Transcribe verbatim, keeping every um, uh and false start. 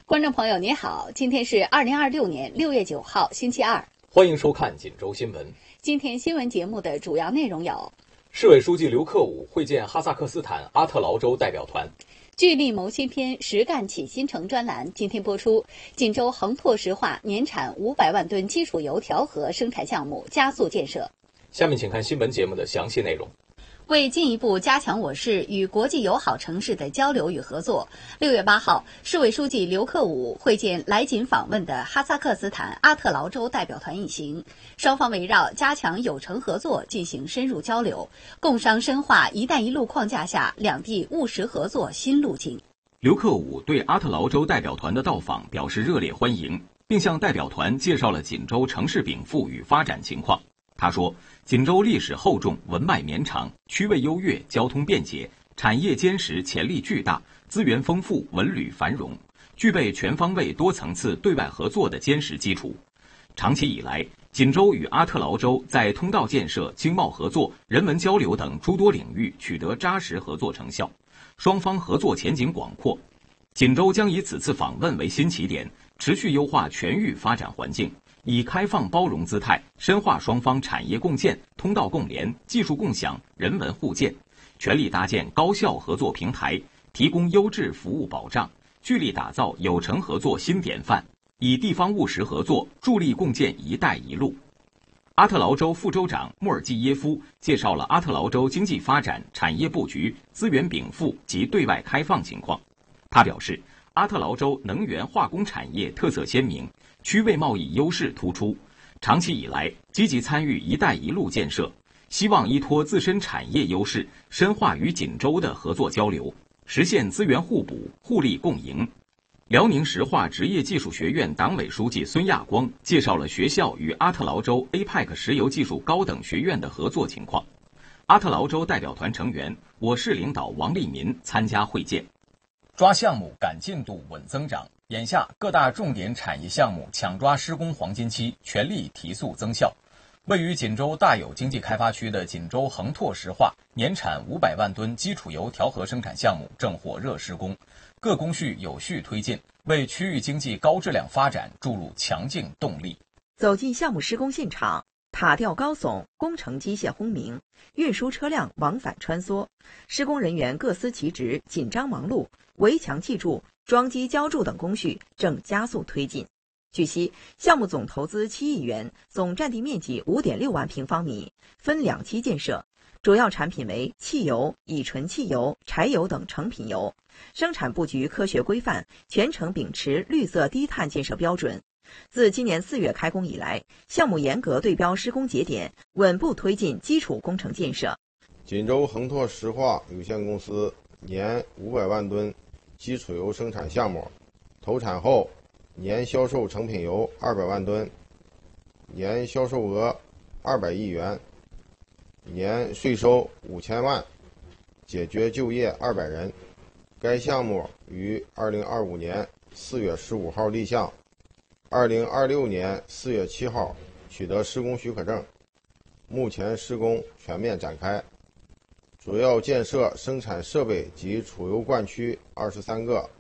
观众朋友您好，今天是二零二六年六月九号星期二， 欢迎收看锦州新闻。 今天新闻节目的主要内容有： 市委书记刘克武会见哈萨克斯坦阿特劳州代表团； 聚力谋新篇，实干启新城专栏今天播出。锦州恒拓石化年产五百万吨基础油调和生产项目加速建设。 下面请看新闻节目的详细内容。 为进一步加强我市与国际友好城市的交流与合作，六月八号，市委书记刘克武会见来锦访问的哈萨克斯坦阿特劳州代表团一行，双方围绕加强友城合作进行深入交流，共商深化“一带一路”框架下两地务实合作新路径。 刘克武对阿特劳州代表团的到访表示热烈欢迎，并向代表团介绍了锦州城市禀赋与发展情况。他说，锦州历史厚重，文脉绵长，区位优越，交通便捷，产业坚实，潜力巨大，资源丰富，文旅繁荣，具备全方位多层次对外合作的坚实基础。长期以来，锦州与阿特劳州在通道建设、经贸合作、人文交流等诸多领域取得扎实合作成效，双方合作前景广阔。锦州将以此次访问为新起点，持续优化全域发展环境，以开放包容姿态，深化双方产业共建、通道共联、技术共享、人文互鉴，全力搭建高效合作平台，提供优质服务保障，聚力打造友城合作新典范，以地方务实合作助力共建“一带一路”。阿特劳州副州长穆尔季耶夫介绍了阿特劳州经济发展、产业布局、资源禀赋及对外开放情况。他表示，阿特劳州能源化工产业特色鲜明，区位贸易优势突出，长期以来积极参与“一带一路”建设，希望依托自身产业优势，深化与锦州的合作交流，实现资源互补、互利共赢。辽宁石化职业技术学院党委书记孙亚光介绍了学校与阿特劳州 A P E C 石油技术高等学院的合作情况。阿特劳州代表团成员、我市领导王立民参加会见。 抓项目赶进度稳增长，眼下各大重点产业项目抢抓施工黄金期，全力提速增效。位于锦州大有经济开发区的锦州恒拓石化年产五百万吨基础油调和生产项目正火热施工，各工序有序推进，为区域经济高质量发展注入强劲动力。 走进项目施工现场，塔吊高耸，工程机械轰鸣，运输车辆往返穿梭，施工人员各司其职，紧张忙碌，围墙砌筑、桩基浇筑等工序正加速推进。据悉，项目总投资七亿元，总占地面积 五点六万平方米，分两期建设，主要产品为汽油、乙醇汽油、柴油等成品油，生产布局科学规范，全程秉持绿色低碳建设标准。自今年四月开工以来，项目严格对标施工节点，稳步推进基础工程建设。 锦州恒拓石化有限公司年五百万吨基础油生产项目，投产后年销售成品油二百万吨，年销售额二百亿元，年税收五千万，解决就业二百人。该项目于二零二五年四月十五号立项，二零二六年四月七号取得施工许可证，目前施工全面展开，主要建设生产设备及储油灌区二十三个，